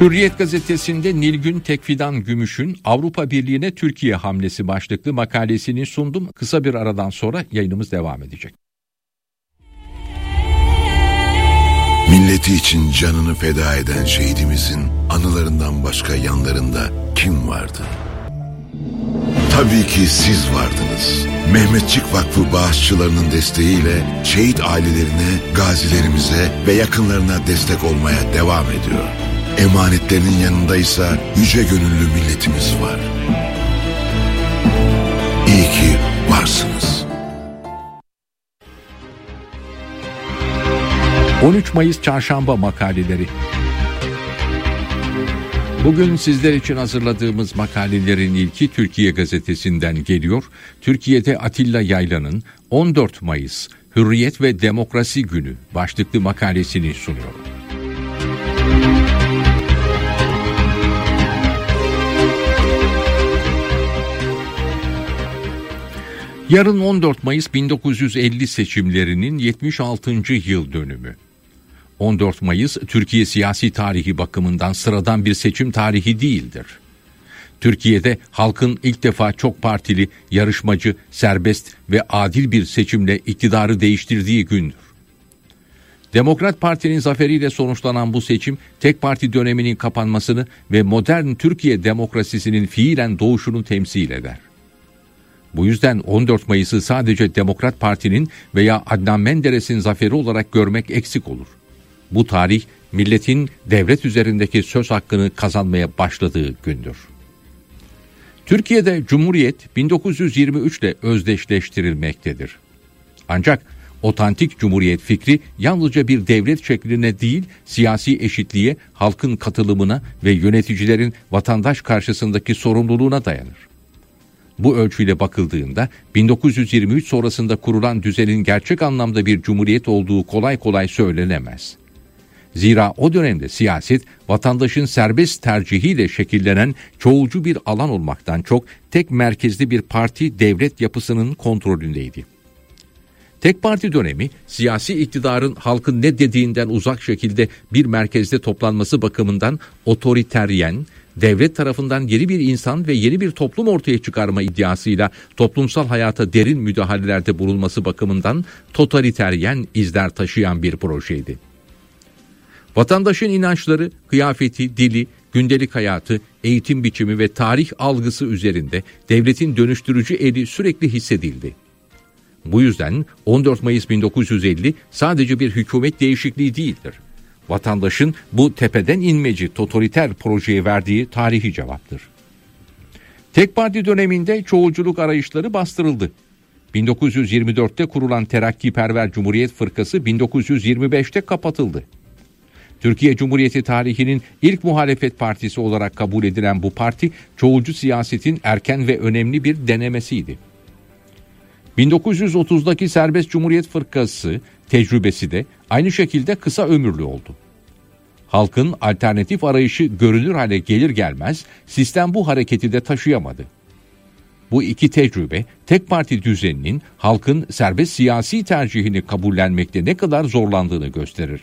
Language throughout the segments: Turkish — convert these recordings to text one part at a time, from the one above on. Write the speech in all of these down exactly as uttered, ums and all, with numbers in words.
Hürriyet gazetesinde Nilgün Tekfidan Gümüş'ün Avrupa Birliği'ne Türkiye hamlesi başlıklı makalesini sundum. Kısa bir aradan sonra yayınımız devam edecek. Milleti için canını feda eden şehidimizin anılarından başka yanlarında kim vardı? Tabii ki siz vardınız. Mehmetçik Vakfı bağışçılarının desteğiyle şehit ailelerine, gazilerimize ve yakınlarına destek olmaya devam ediyor. Emanetlerinin yanındaysa yüce gönüllü milletimiz var. İyi ki varsınız. on üç Mayıs Çarşamba makaleleri. Bugün sizler için hazırladığımız makalelerin ilki Türkiye Gazetesi'nden geliyor. Türkiye'de Atilla Yaylan'ın on dört Mayıs Hürriyet ve Demokrasi Günü başlıklı makalesini sunuyorum. Yarın on dört Mayıs bin dokuz yüz elli seçimlerinin yetmiş altıncı yıl dönümü. on dört Mayıs Türkiye siyasi tarihi bakımından sıradan bir seçim tarihi değildir. Türkiye'de halkın ilk defa çok partili, yarışmacı, serbest ve adil bir seçimle iktidarı değiştirdiği gündür. Demokrat Parti'nin zaferiyle sonuçlanan bu seçim, tek parti döneminin kapanmasını ve modern Türkiye demokrasisinin fiilen doğuşunu temsil eder. Bu yüzden on dört Mayıs'ı sadece Demokrat Parti'nin veya Adnan Menderes'in zaferi olarak görmek eksik olur. Bu tarih, milletin devlet üzerindeki söz hakkını kazanmaya başladığı gündür. Türkiye'de Cumhuriyet bin dokuz yüz yirmi üç ile özdeşleştirilmektedir. Ancak otantik Cumhuriyet fikri yalnızca bir devlet şekline değil, siyasi eşitliğe, halkın katılımına ve yöneticilerin vatandaş karşısındaki sorumluluğuna dayanır. Bu ölçüyle bakıldığında bin dokuz yüz yirmi üç sonrasında kurulan düzenin gerçek anlamda bir cumhuriyet olduğu kolay kolay söylenemez. Zira o dönemde siyaset vatandaşın serbest tercihiyle şekillenen çoğulcu bir alan olmaktan çok tek merkezli bir parti devlet yapısının kontrolündeydi. Tek parti dönemi siyasi iktidarın halkın ne dediğinden uzak şekilde bir merkezde toplanması bakımından otoriteryen, devlet tarafından yeni bir insan ve yeni bir toplum ortaya çıkarma iddiasıyla toplumsal hayata derin müdahalelerde bulunması bakımından totaliteryen izler taşıyan bir projeydi. Vatandaşın inançları, kıyafeti, dili, gündelik hayatı, eğitim biçimi ve tarih algısı üzerinde devletin dönüştürücü eli sürekli hissedildi. Bu yüzden on dört Mayıs bin dokuz yüz elli sadece bir hükümet değişikliği değildir. Vatandaşın bu tepeden inmeci totaliter projeye verdiği tarihi cevaptır. Tek parti döneminde çoğulculuk arayışları bastırıldı. bin dokuz yüz yirmi dörtte kurulan Terakkiperver Cumhuriyet Fırkası bin dokuz yüz yirmi beşte kapatıldı. Türkiye Cumhuriyeti tarihinin ilk muhalefet partisi olarak kabul edilen bu parti, çoğulcu siyasetin erken ve önemli bir denemesiydi. bin dokuz yüz otuzdaki Serbest Cumhuriyet Fırkası tecrübesi de aynı şekilde kısa ömürlü oldu. Halkın alternatif arayışı görünür hale gelir gelmez sistem bu hareketi de taşıyamadı. Bu iki tecrübe tek parti düzeninin halkın serbest siyasi tercihini kabullenmekte ne kadar zorlandığını gösterir.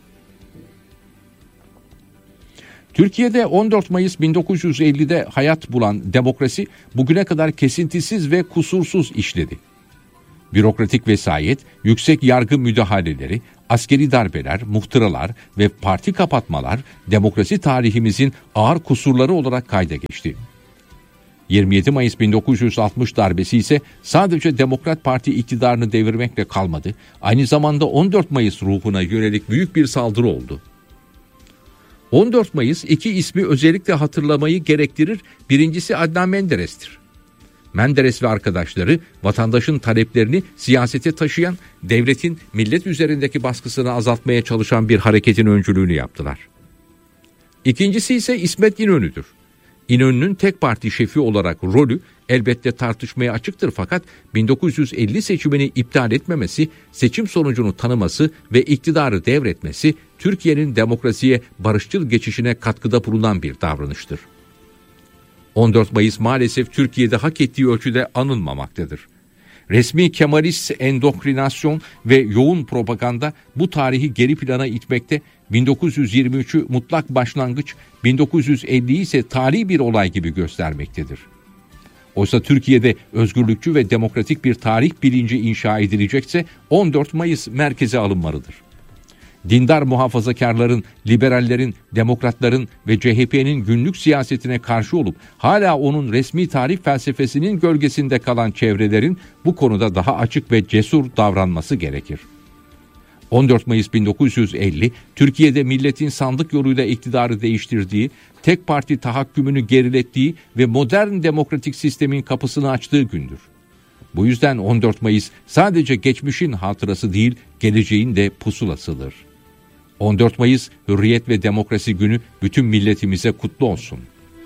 Türkiye'de on dört Mayıs bin dokuz yüz ellide hayat bulan demokrasi bugüne kadar kesintisiz ve kusursuz işledi. Bürokratik vesayet, yüksek yargı müdahaleleri, askeri darbeler, muhtıralar ve parti kapatmalar demokrasi tarihimizin ağır kusurları olarak kayda geçti. yirmi yedi Mayıs bin dokuz yüz altmış darbesi ise sadece Demokrat Parti iktidarını devirmekle kalmadı, aynı zamanda on dört Mayıs ruhuna yönelik büyük bir saldırı oldu. on dört Mayıs iki ismi özellikle hatırlamayı gerektirir. Birincisi Adnan Menderes'tir. Menderes ve arkadaşları vatandaşın taleplerini siyasete taşıyan, devletin millet üzerindeki baskısını azaltmaya çalışan bir hareketin öncülüğünü yaptılar. İkincisi ise İsmet İnönü'dür. İnönü'nün tek parti şefi olarak rolü elbette tartışmaya açıktır, fakat bin dokuz yüz elli seçimini iptal etmemesi, seçim sonucunu tanıması ve iktidarı devretmesi Türkiye'nin demokrasiye barışçıl geçişine katkıda bulunan bir davranıştır. on dört Mayıs maalesef Türkiye'de hak ettiği ölçüde anılmamaktadır. Resmi Kemalist endoktrinasyon ve yoğun propaganda bu tarihi geri plana itmekte, bin dokuz yüz yirmi üçü mutlak başlangıç, bin dokuz yüz elliyi ise tarihi bir olay gibi göstermektedir. Oysa Türkiye'de özgürlükçü ve demokratik bir tarih bilinci inşa edilecekse on dört Mayıs merkeze alınmalıdır. Dindar muhafazakarların, liberallerin, demokratların ve C H P'nin günlük siyasetine karşı olup hala onun resmi tarih felsefesinin gölgesinde kalan çevrelerin bu konuda daha açık ve cesur davranması gerekir. on dört Mayıs bin dokuz yüz elli, Türkiye'de milletin sandık yoluyla iktidarı değiştirdiği, tek parti tahakkümünü gerilettiği ve modern demokratik sistemin kapısını açtığı gündür. Bu yüzden on dört Mayıs sadece geçmişin hatırası değil, geleceğin de pusulasıdır. on dört Mayıs Hürriyet ve Demokrasi Günü bütün milletimize kutlu olsun.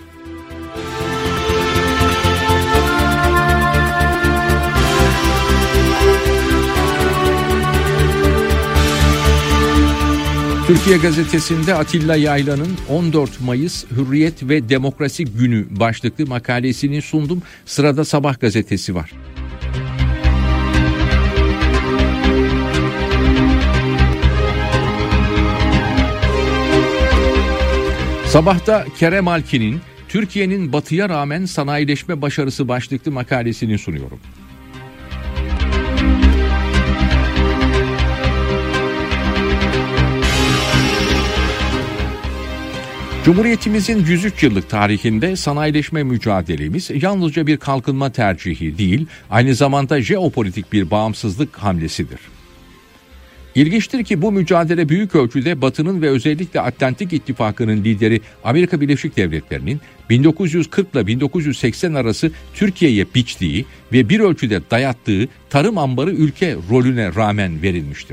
Türkiye Gazetesi'nde Atilla Yaylan'ın on dört Mayıs Hürriyet ve Demokrasi Günü başlıklı makalesini sundum. Sırada Sabah gazetesi var. Sabah'ta Kerem Alkin'in Türkiye'nin batıya rağmen sanayileşme başarısı başlıklı makalesini sunuyorum. Cumhuriyetimizin yüz üç yıllık tarihinde sanayileşme mücadelemiz yalnızca bir kalkınma tercihi değil, aynı zamanda jeopolitik bir bağımsızlık hamlesidir. İlginçtir ki bu mücadele büyük ölçüde Batı'nın ve özellikle Atlantik İttifakı'nın lideri Amerika Birleşik Devletleri'nin bin dokuz yüz kırk ile bin dokuz yüz seksen arası Türkiye'ye biçtiği ve bir ölçüde dayattığı tarım ambarı ülke rolüne rağmen verilmiştir.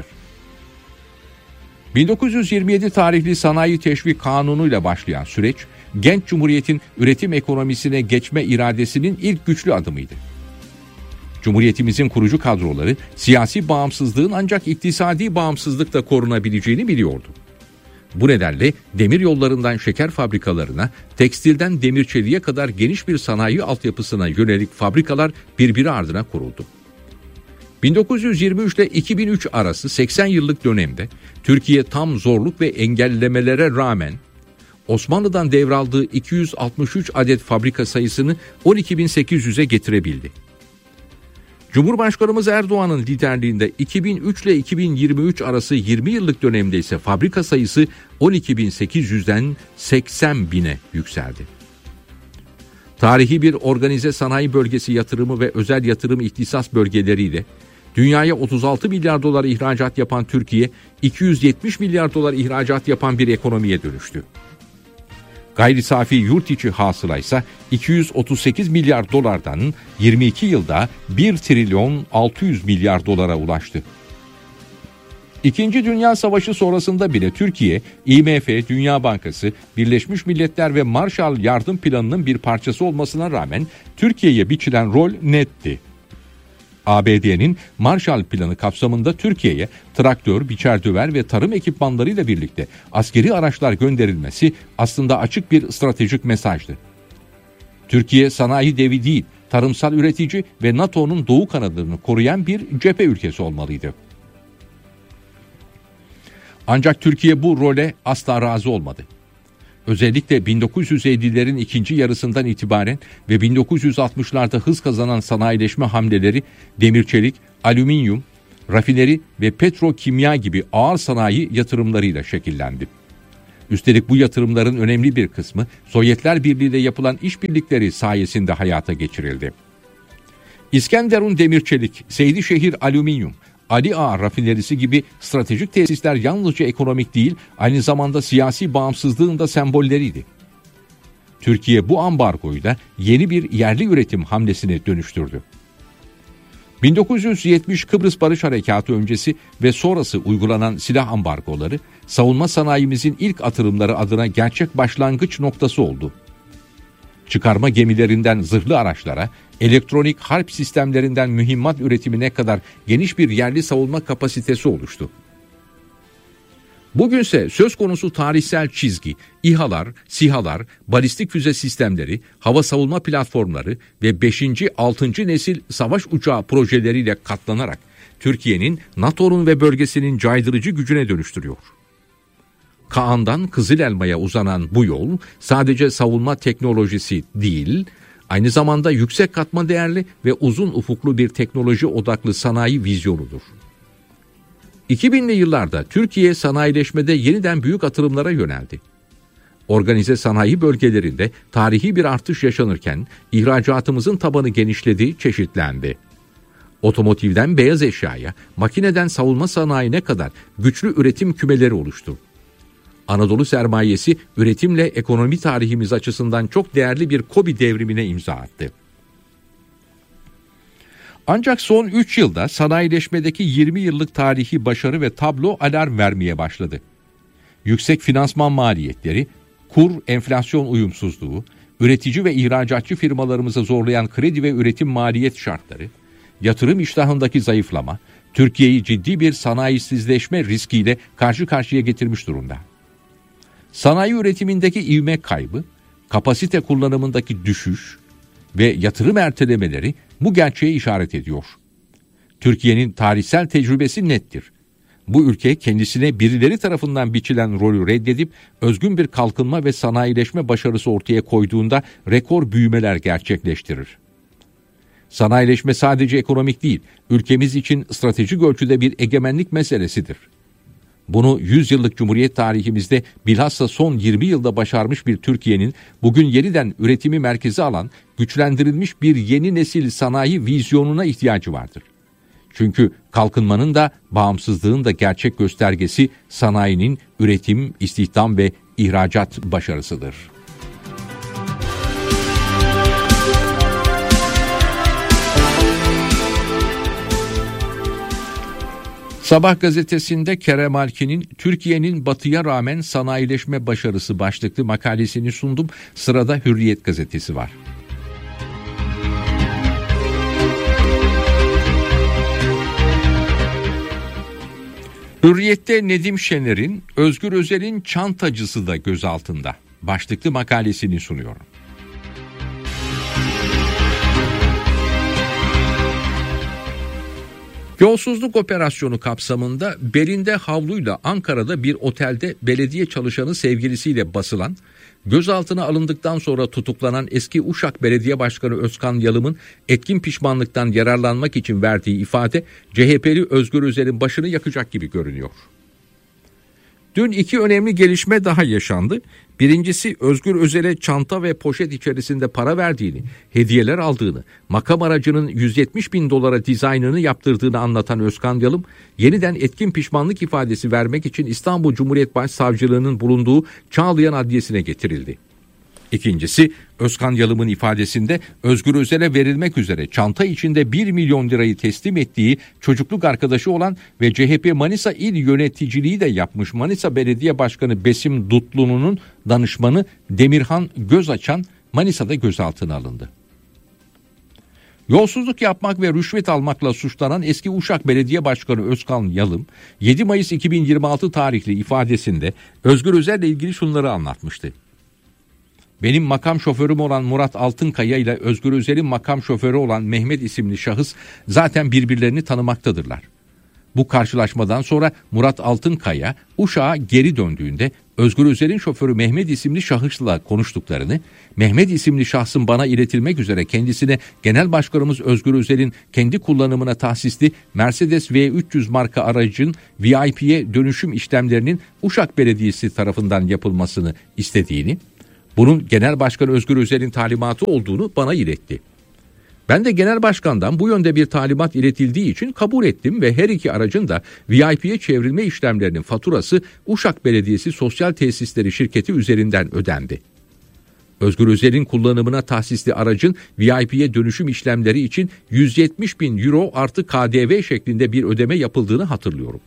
bin dokuz yüz yirmi yedi tarihli Sanayi Teşvik Kanunu ile başlayan süreç, genç cumhuriyetin üretim ekonomisine geçme iradesinin ilk güçlü adımıydı. Cumhuriyetimizin kurucu kadroları siyasi bağımsızlığın ancak iktisadi bağımsızlıkla korunabileceğini biliyordu. Bu nedenle demir yollarından şeker fabrikalarına, tekstilden demir çeliğe kadar geniş bir sanayi altyapısına yönelik fabrikalar birbiri ardına kuruldu. bin dokuz yüz yirmi üç ile iki bin üç arası seksen yıllık dönemde Türkiye tam zorluk ve engellemelere rağmen Osmanlı'dan devraldığı iki yüz altmış üç adet fabrika sayısını on iki bin sekiz yüze getirebildi. Cumhurbaşkanımız Erdoğan'ın liderliğinde iki bin üç ile iki bin yirmi üç arası yirmi yıllık dönemde ise fabrika sayısı on iki bin sekiz yüzden seksen bine yükseldi. Tarihi bir organize sanayi bölgesi yatırımı ve özel yatırım ihtisas bölgeleriyle dünyaya otuz altı milyar dolar ihracat yapan Türkiye, iki yüz yetmiş milyar dolar ihracat yapan bir ekonomiye dönüştü. Gayri safi yurt içi hasıla ise iki yüz otuz sekiz milyar dolardan yirmi iki yılda bir trilyon altı yüz milyar dolara ulaştı. İkinci Dünya Savaşı sonrasında bile Türkiye, I M F, Dünya Bankası, Birleşmiş Milletler ve Marshall Yardım Planı'nın bir parçası olmasına rağmen Türkiye'ye biçilen rol netti. A B D'nin Marshall Planı kapsamında Türkiye'ye traktör, biçerdöver ve tarım ekipmanlarıyla birlikte askeri araçlar gönderilmesi aslında açık bir stratejik mesajdı. Türkiye sanayi devi değil, tarımsal üretici ve NATO'nun doğu kanadını koruyan bir cephe ülkesi olmalıydı. Ancak Türkiye bu role asla razı olmadı. Özellikle bin dokuz yüz ellilerin ikinci yarısından itibaren ve bin dokuz yüz altmışlarda hız kazanan sanayileşme hamleleri demir çelik, alüminyum, rafineri ve petrokimya gibi ağır sanayi yatırımlarıyla şekillendi. Üstelik bu yatırımların önemli bir kısmı Sovyetler Birliği ile yapılan işbirlikleri sayesinde hayata geçirildi. İskenderun demir çelik, Seydişehir alüminyum, Ali Ağa rafinerisi gibi stratejik tesisler yalnızca ekonomik değil, aynı zamanda siyasi bağımsızlığın da sembolleriydi. Türkiye bu ambargoyu da yeni bir yerli üretim hamlesine dönüştürdü. bin dokuz yüz yetmiş Kıbrıs Barış Harekatı öncesi ve sonrası uygulanan silah ambargoları, savunma sanayimizin ilk atılımları adına gerçek başlangıç noktası oldu. Çıkarma gemilerinden zırhlı araçlara, elektronik harp sistemlerinden mühimmat üretimine kadar geniş bir yerli savunma kapasitesi oluştu. Bugünse söz konusu tarihsel çizgi, İHA'lar, SİHA'lar, balistik füze sistemleri, hava savunma platformları ve beşinci altıncı nesil savaş uçağı projeleriyle katlanarak Türkiye'nin NATO'nun ve bölgesinin caydırıcı gücüne dönüştürüyor. Kaan'dan Kızılelma'ya uzanan bu yol sadece savunma teknolojisi değil, aynı zamanda yüksek katma değerli ve uzun ufuklu bir teknoloji odaklı sanayi vizyonudur. iki binli yıllarda Türkiye sanayileşmede yeniden büyük atılımlara yöneldi. Organize sanayi bölgelerinde tarihi bir artış yaşanırken ihracatımızın tabanı genişledi, çeşitlendi. Otomotivden beyaz eşyaya, makineden savunma sanayine kadar güçlü üretim kümeleri oluştu. Anadolu sermayesi üretimle ekonomi tarihimiz açısından çok değerli bir KOBİ devrimine imza attı. Ancak son üç yılda sanayileşmedeki yirmi yıllık tarihi başarı ve tablo alarm vermeye başladı. Yüksek finansman maliyetleri, kur enflasyon uyumsuzluğu, üretici ve ihracatçı firmalarımızı zorlayan kredi ve üretim maliyet şartları, yatırım iştahındaki zayıflama, Türkiye'yi ciddi bir sanayisizleşme riskiyle karşı karşıya getirmiş durumda. Sanayi üretimindeki ivme kaybı, kapasite kullanımındaki düşüş ve yatırım ertelemeleri bu gerçeğe işaret ediyor. Türkiye'nin tarihsel tecrübesi nettir. Bu ülke kendisine birileri tarafından biçilen rolü reddedip özgün bir kalkınma ve sanayileşme başarısı ortaya koyduğunda rekor büyümeler gerçekleştirir. Sanayileşme sadece ekonomik değil, ülkemiz için stratejik ölçüde bir egemenlik meselesidir. Bunu yüz yıllık Cumhuriyet tarihimizde bilhassa son yirmi yılda başarmış bir Türkiye'nin bugün yeniden üretimi merkeze alan güçlendirilmiş bir yeni nesil sanayi vizyonuna ihtiyacı vardır. Çünkü kalkınmanın da bağımsızlığın da gerçek göstergesi sanayinin üretim, istihdam ve ihracat başarısıdır. Sabah gazetesinde Kerem Alkin'in Türkiye'nin batıya rağmen sanayileşme başarısı başlıklı makalesini sundum. Sırada Hürriyet gazetesi var. Hürriyet'te Nedim Şener'in Özgür Özel'in çantacısı da gözaltında başlıklı makalesini sunuyorum. Yolsuzluk operasyonu kapsamında belinde havluyla Ankara'da bir otelde belediye çalışanı sevgilisiyle basılan, gözaltına alındıktan sonra tutuklanan eski Uşak Belediye Başkanı Özkan Yalım'ın etkin pişmanlıktan yararlanmak için verdiği ifade C H P'li Özgür Özel'in başını yakacak gibi görünüyor. Dün iki önemli gelişme daha yaşandı. Birincisi Özgür Özel'e çanta ve poşet içerisinde para verdiğini, hediyeler aldığını, makam aracının yüz yetmiş bin dolara dizaynını yaptırdığını anlatan Özkan Yalım, yeniden etkin pişmanlık ifadesi vermek için İstanbul Cumhuriyet Başsavcılığı'nın bulunduğu Çağlayan Adliyesi'ne getirildi. İkincisi, Özkan Yalım'ın ifadesinde Özgür Özel'e verilmek üzere çanta içinde bir milyon lirayı teslim ettiği çocukluk arkadaşı olan ve C H P Manisa İl Yöneticiliği de yapmış Manisa Belediye Başkanı Besim Dutlu'nun danışmanı Demirhan Gözaçan Manisa'da gözaltına alındı. Yolsuzluk yapmak ve rüşvet almakla suçlanan eski Uşak Belediye Başkanı Özkan Yalım, yedi Mayıs iki bin yirmi altı tarihli ifadesinde Özgür Özel'le ilgili şunları anlatmıştı. Benim makam şoförüm olan Murat Altınkaya ile Özgür Özel'in makam şoförü olan Mehmet isimli şahıs zaten birbirlerini tanımaktadırlar. Bu karşılaşmadan sonra Murat Altınkaya Uşak'a geri döndüğünde Özgür Özel'in şoförü Mehmet isimli şahısla konuştuklarını, Mehmet isimli şahsın bana iletilmek üzere kendisine Genel Başkanımız Özgür Özel'in kendi kullanımına tahsisli Mercedes V üç yüz marka aracın V I P'ye dönüşüm işlemlerinin Uşak Belediyesi tarafından yapılmasını istediğini, bunun Genel Başkan Özgür Özel'in talimatı olduğunu bana iletti. Ben de Genel Başkan'dan bu yönde bir talimat iletildiği için kabul ettim ve her iki aracın da V I P'ye çevrilme işlemlerinin faturası Uşak Belediyesi Sosyal Tesisleri Şirketi üzerinden ödendi. Özgür Özel'in kullanımına tahsisli aracın V I P'ye dönüşüm işlemleri için yüz yetmiş bin euro artı K D V şeklinde bir ödeme yapıldığını hatırlıyorum.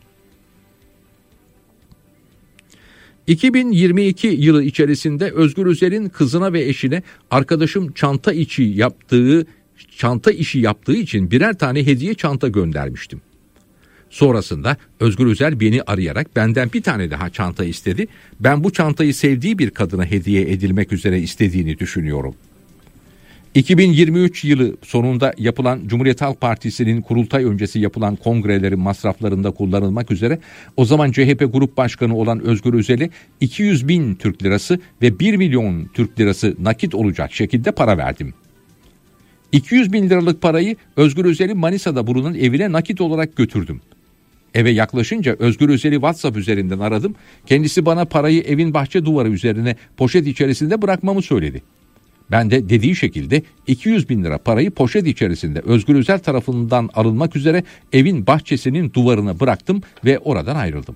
iki bin yirmi iki yılı içerisinde Özgür Özel'in kızına ve eşine arkadaşım çanta içi yaptığı çanta işi yaptığı için birer tane hediye çanta göndermiştim. Sonrasında Özgür Özel beni arayarak benden bir tane daha çanta istedi. Ben bu çantayı sevdiği bir kadına hediye edilmek üzere istediğini düşünüyorum. iki bin yirmi üç yılı sonunda yapılan Cumhuriyet Halk Partisi'nin kurultay öncesi yapılan kongrelerin masraflarında kullanılmak üzere o zaman C H P Grup Başkanı olan Özgür Özel'e iki yüz bin Türk lirası ve bir milyon Türk lirası nakit olacak şekilde para verdim. iki yüz bin liralık parayı Özgür Özel'in Manisa'da bulunan evine nakit olarak götürdüm. Eve yaklaşınca Özgür Özel'i WhatsApp üzerinden aradım. Kendisi bana parayı evin bahçe duvarı üzerine poşet içerisinde bırakmamı söyledi. Ben de dediği şekilde iki yüz bin lira parayı poşet içerisinde Özgür Özel tarafından alınmak üzere evin bahçesinin duvarına bıraktım ve oradan ayrıldım.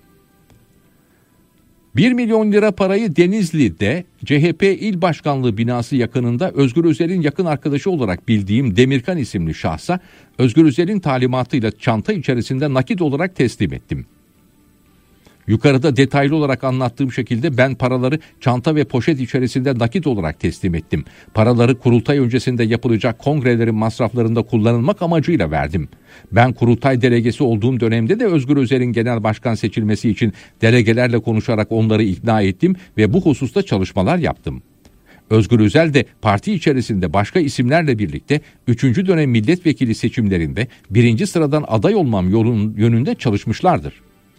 bir milyon lira parayı Denizli'de C H P İl Başkanlığı binası yakınında Özgür Özel'in yakın arkadaşı olarak bildiğim Demirkan isimli şahsa Özgür Özel'in talimatıyla çanta içerisinde nakit olarak teslim ettim. Yukarıda detaylı olarak anlattığım şekilde ben paraları çanta ve poşet içerisinde nakit olarak teslim ettim. Paraları kurultay öncesinde yapılacak kongrelerin masraflarında kullanılmak amacıyla verdim. Ben kurultay delegesi olduğum dönemde de Özgür Özel'in genel başkan seçilmesi için delegelerle konuşarak onları ikna ettim ve bu hususta çalışmalar yaptım. Özgür Özel de parti içerisinde başka isimlerle birlikte üçüncü dönem milletvekili seçimlerinde birinci sıradan aday olmam yolun, yönünde çalışmışlardır.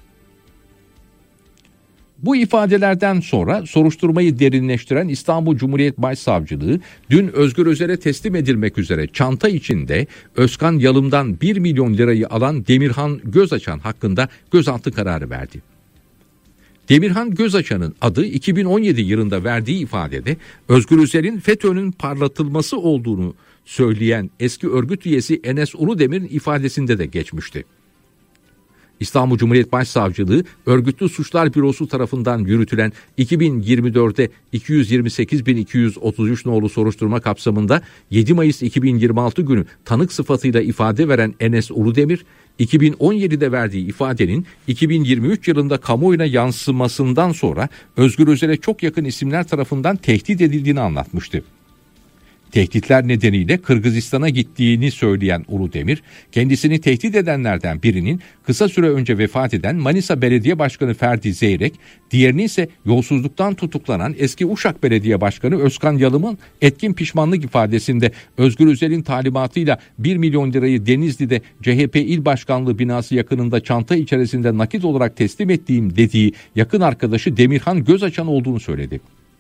Bu ifadelerden sonra soruşturmayı derinleştiren İstanbul Cumhuriyet Başsavcılığı dün Özgür Özel'e teslim edilmek üzere çanta içinde Özkan Yalım'dan bir milyon lirayı alan Demirhan Gözaçan hakkında gözaltı kararı verdi. Demirhan Gözaçan'ın adı iki bin on yedi yılında verdiği ifadede Özgür Özel'in FETÖ'nün parlatılması olduğunu söyleyen eski örgüt üyesi Enes Uludemir'in ifadesinde de geçmişti. İstanbul Cumhuriyet Başsavcılığı Örgütlü Suçlar Bürosu tarafından yürütülen iki bin yirmi dörtte iki yüz yirmi sekiz bin iki yüz otuz üç nolu soruşturma kapsamında yedi Mayıs iki bin yirmi altı günü tanık sıfatıyla ifade veren Enes Uludemir, iki bin on yedide verdiği ifadenin iki bin yirmi üç yılında kamuoyuna yansımasından sonra Özgür Özel'e çok yakın isimler tarafından tehdit edildiğini anlatmıştı. Tehditler nedeniyle Kırgızistan'a gittiğini söyleyen Uludemir, kendisini tehdit edenlerden birinin kısa süre önce vefat eden Manisa Belediye Başkanı Ferdi Zeyrek, diğerini ise yolsuzluktan tutuklanan eski Uşak Belediye Başkanı Özkan Yalım'ın etkin pişmanlık ifadesinde Özgür Özel'in talimatıyla bir milyon lirayı Denizli'de C H P İl Başkanlığı binası yakınında çanta içerisinde nakit olarak teslim ettiğim dediği yakın arkadaşı Demirhan Gözaçan olduğunu söyledi.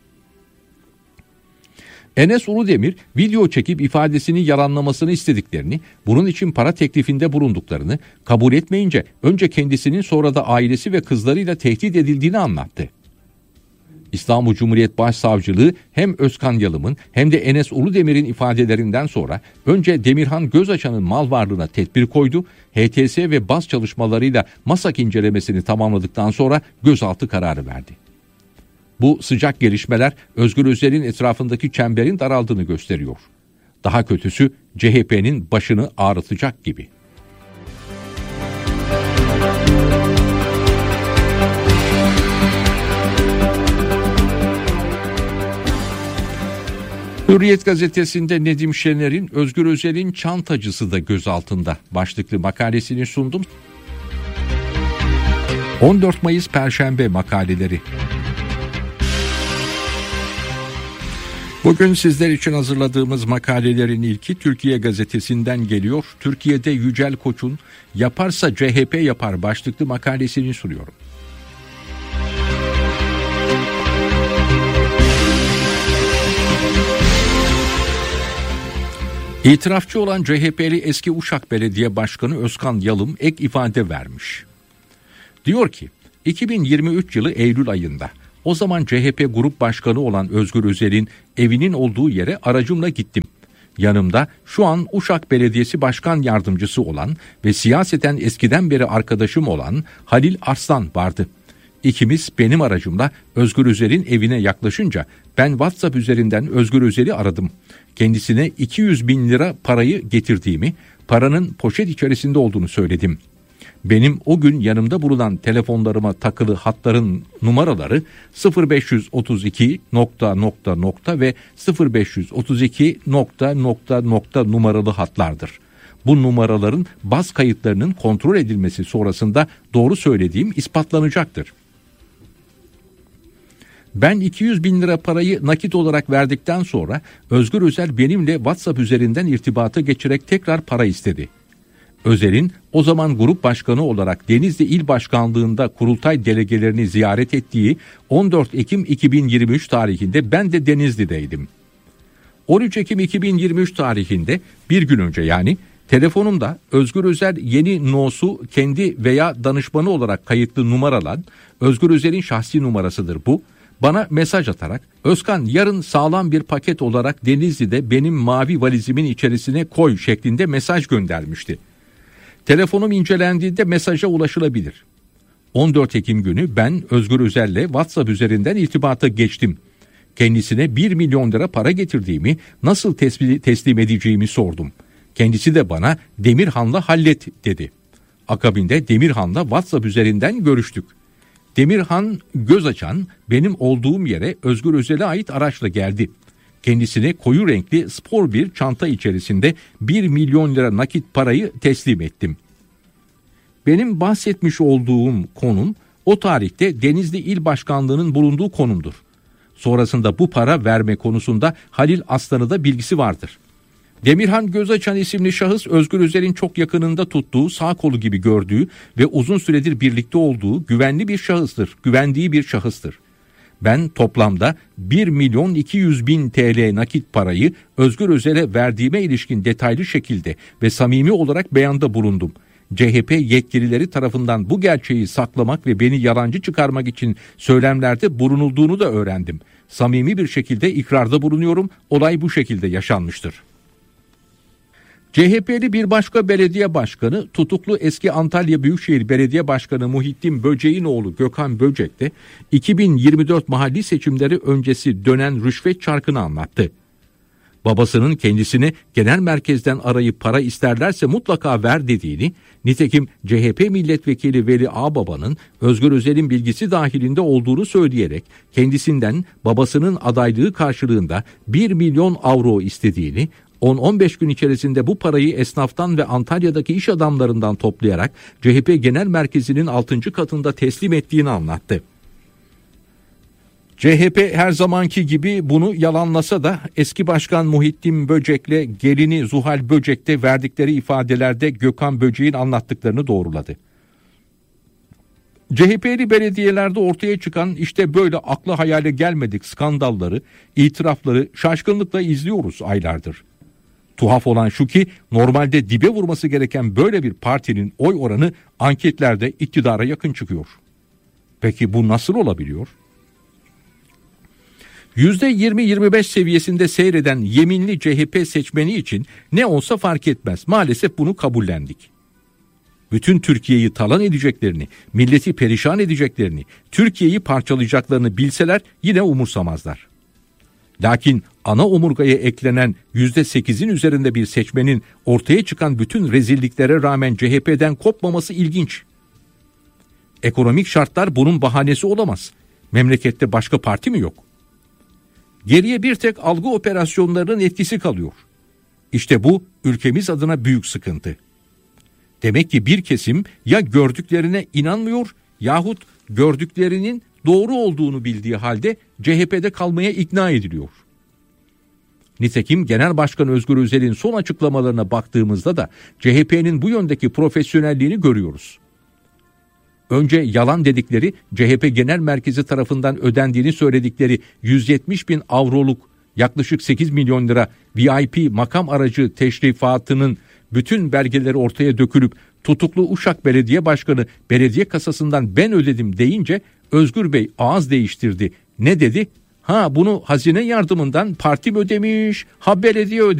Enes Uludemir video çekip ifadesini yalanlamasını istediklerini, bunun için para teklifinde bulunduklarını, kabul etmeyince önce kendisinin sonra da ailesi ve kızlarıyla tehdit edildiğini anlattı. İstanbul Cumhuriyet Başsavcılığı hem Özkan Yalım'ın hem de Enes Uludemir'in ifadelerinden sonra önce Demirhan Gözaçan'ın mal varlığına tedbir koydu, H T S ve baz çalışmalarıyla MASAK incelemesini tamamladıktan sonra gözaltı kararı verdi. Bu sıcak gelişmeler Özgür Özel'in etrafındaki çemberin daraldığını gösteriyor. Daha kötüsü C H P'nin başını ağrıtacak gibi. Hürriyet gazetesinde Nedim Şener'in Özgür Özel'in çantacısı da gözaltında başlıklı makalesini sundum. on dört Mayıs Perşembe makaleleri. Bugün sizler için hazırladığımız makalelerin ilki Türkiye Gazetesi'nden geliyor. Türkiye'de Yücel Koç'un "Yaparsa C H P yapar" başlıklı makalesini sunuyorum. İtirafçı olan C H P'li eski Uşak Belediye Başkanı Özkan Yalım ek ifade vermiş. Diyor ki, iki bin yirmi üç yılı Eylül ayında o zaman C H P Grup Başkanı olan Özgür Özel'in evinin olduğu yere aracımla gittim. Yanımda şu an Uşak Belediyesi Başkan Yardımcısı olan ve siyaseten eskiden beri arkadaşım olan Halil Arslan vardı. İkimiz benim aracımla Özgür Özel'in evine yaklaşınca ben WhatsApp üzerinden Özgür Özel'i aradım. Kendisine iki yüz bin lira parayı getirdiğimi, paranın poşet içerisinde olduğunu söyledim. Benim o gün yanımda bulunan telefonlarıma takılı hatların numaraları sıfır beş otuz iki nokta nokta nokta ve sıfır beş otuz iki nokta nokta nokta numaralı hatlardır. Bu numaraların baz kayıtlarının kontrol edilmesi sonrasında doğru söylediğim ispatlanacaktır. Ben iki yüz bin lira parayı nakit olarak verdikten sonra Özgür Özel benimle WhatsApp üzerinden irtibata geçerek tekrar para istedi. Özel'in o zaman grup başkanı olarak Denizli İl Başkanlığı'nda kurultay delegelerini ziyaret ettiği on dört Ekim iki bin yirmi üç tarihinde ben de Denizli'deydim. on üç Ekim iki bin yirmi üç tarihinde bir gün önce yani telefonumda Özgür Özel yeni nosu kendi veya danışmanı olarak kayıtlı numaralan Özgür Özel'in şahsi numarasıdır bu. Bana mesaj atarak Özkan yarın sağlam bir paket olarak Denizli'de benim mavi valizimin içerisine koy şeklinde mesaj göndermişti. Telefonum incelendiğinde mesaja ulaşılabilir. on dört Ekim günü ben Özgür Özel'le WhatsApp üzerinden irtibata geçtim. Kendisine bir milyon lira para getirdiğimi, nasıl teslim edeceğimi sordum. Kendisi de bana Demirhan'la hallet dedi. Akabinde Demirhan'la WhatsApp üzerinden görüştük. Demirhan göz açan benim olduğum yere Özgür Özel'e ait araçla geldi. Kendisine koyu renkli spor bir çanta içerisinde bir milyon lira nakit parayı teslim ettim. Benim bahsetmiş olduğum konum o tarihte Denizli İl Başkanlığı'nın bulunduğu konumdur. Sonrasında bu para verme konusunda Halil Aslan'ı da bilgisi vardır. Demirhan Gözaçan isimli şahıs Özgür Özel'in çok yakınında tuttuğu, sağ kolu gibi gördüğü ve uzun süredir birlikte olduğu güvenli bir şahıstır, güvendiği bir şahıstır. Ben toplamda bir milyon iki yüz bin T L nakit parayı Özgür Özel'e verdiğime ilişkin detaylı şekilde ve samimi olarak beyanda bulundum. C H P yetkilileri tarafından bu gerçeği saklamak ve beni yalancı çıkarmak için söylemlerde bulunulduğunu da öğrendim. Samimi bir şekilde ikrarda bulunuyorum. Olay bu şekilde yaşanmıştır. C H P'li bir başka belediye başkanı, tutuklu eski Antalya Büyükşehir Belediye Başkanı Muhittin Böcek'in oğlu Gökhan Böcek de iki bin yirmi dört mahalli seçimleri öncesi dönen rüşvet çarkını anlattı. Babasının kendisine genel merkezden arayıp para isterlerse mutlaka ver dediğini, nitekim C H P milletvekili Veli Ağbaba'nın Özgür Özel'in bilgisi dahilinde olduğunu söyleyerek kendisinden babasının adaylığı karşılığında bir milyon avro istediğini, on on beş gün içerisinde bu parayı esnaftan ve Antalya'daki iş adamlarından toplayarak C H P Genel Merkezi'nin altıncı katında teslim ettiğini anlattı. C H P her zamanki gibi bunu yalanlasa da eski başkan Muhittin Böcek'le gelini Zuhal Böcek'te verdikleri ifadelerde Gökhan Böcek'in anlattıklarını doğruladı. C H P'li belediyelerde ortaya çıkan işte böyle akla hayale gelmedik skandalları, itirafları şaşkınlıkla izliyoruz aylardır. Tuhaf olan şu ki normalde dibe vurması gereken böyle bir partinin oy oranı anketlerde iktidara yakın çıkıyor. Peki bu nasıl olabiliyor? yüzde yirmi yirmi beş seviyesinde seyreden yeminli C H P seçmeni için ne olsa fark etmez. Maalesef bunu kabullendik. Bütün Türkiye'yi talan edeceklerini, milleti perişan edeceklerini, Türkiye'yi parçalayacaklarını bilseler yine umursamazlar. Lakin ana omurgaya eklenen yüzde sekizin üzerinde bir seçmenin ortaya çıkan bütün rezilliklere rağmen C H P'den kopmaması ilginç. Ekonomik şartlar bunun bahanesi olamaz. Memlekette başka parti mi yok? Geriye bir tek algı operasyonlarının etkisi kalıyor. İşte bu ülkemiz adına büyük sıkıntı. Demek ki bir kesim ya gördüklerine inanmıyor yahut gördüklerinin doğru olduğunu bildiği halde C H P'de kalmaya ikna ediliyor. Nitekim Genel Başkan Özgür Özel'in son açıklamalarına baktığımızda da C H P'nin bu yöndeki profesyonelliğini görüyoruz. Önce yalan dedikleri C H P Genel Merkezi tarafından ödendiğini söyledikleri yüz yetmiş bin avroluk yaklaşık sekiz milyon lira V I P makam aracı teşrifatının bütün belgeleri ortaya dökülüp tutuklu Uşak Belediye Başkanı belediye kasasından ben ödedim deyince Özgür Bey ağız değiştirdi. Ne dedi? Ha bunu hazine yardımından parti mi ödemiş, ha belediye ödemiş.